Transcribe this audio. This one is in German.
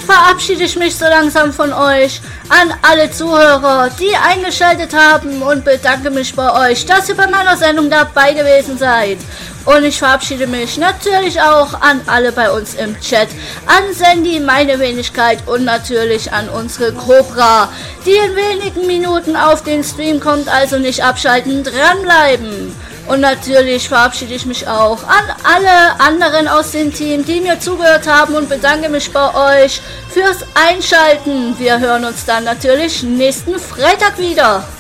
verabschiede ich mich so langsam von euch an alle Zuhörer, die eingeschaltet haben und bedanke mich bei euch, dass ihr bei meiner Sendung dabei gewesen seid. Und ich verabschiede mich natürlich auch an alle bei uns im Chat, an Sandy, meine Wenigkeit und natürlich an unsere Cobra, die in wenigen Minuten auf den Stream kommt, also nicht abschalten, dranbleiben. Und natürlich verabschiede ich mich auch an alle anderen aus dem Team, die mir zugehört haben und bedanke mich bei euch fürs Einschalten. Wir hören uns dann natürlich nächsten Freitag wieder.